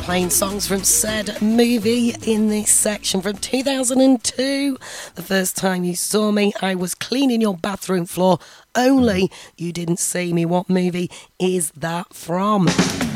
playing songs from said movie in this section from 2002. The first time you saw me, I was cleaning your bathroom floor, only you didn't see me. What movie is that from?